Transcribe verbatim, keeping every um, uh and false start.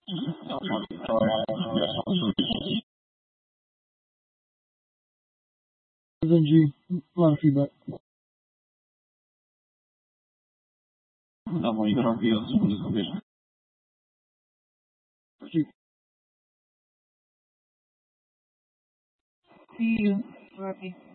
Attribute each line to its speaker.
Speaker 1: Then G, a lot of feedback. No, you got R P O, so just go get it. See you, Rocky.